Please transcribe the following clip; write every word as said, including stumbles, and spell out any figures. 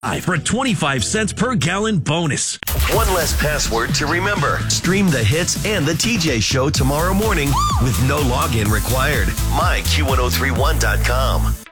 for a twenty-five cents per gallon bonus. One less password to remember. Stream the hits and the T J Show tomorrow morning with no login required. my Q ten thirty-one dot com.